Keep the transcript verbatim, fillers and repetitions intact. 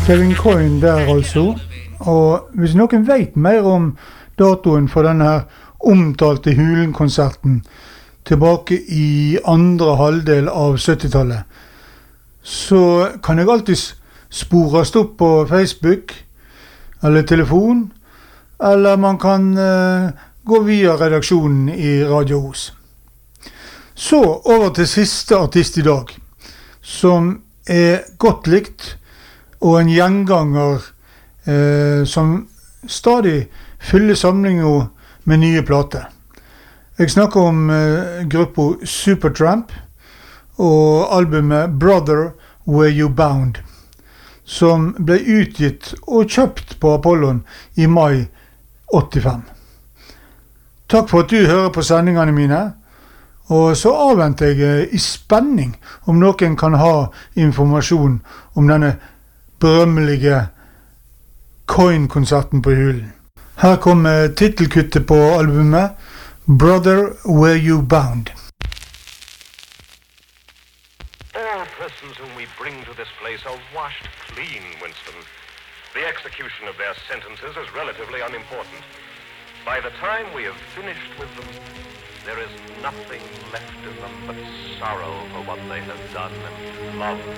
Kevin Coyne der altså, og hvis noen vet mer om datoen for denne her omtalte Hulen-konserten tilbake i andre halvdel av syttitallet, så kan jeg alltid spores opp på Facebook, eller telefon, eller man kan uh, gå via redaksjonen i Radio Os. Så over til siste artist i dag, som er godt likt, og en gjenganger eh, som stadig fyller samlingen med nye plater. Jeg snakker om eh, gruppen Supertramp og albumet Brother Where You Bound, som ble utgitt og kjøpt på Apollon i mai åttifem. Takk for at du hører på sendingene mine, og så avventer jeg i spenning om noen kan ha informasjon om denne berømmelige Coyne-konserten på Hulen. Her kommer titelkuttet på albumet Brother Where You Bound. All persons whom we bring to this place are washed clean, Winston. The execution of their sentences is relatively unimportant. By the time we have finished with them, there is nothing left in them but sorrow for what they have done and love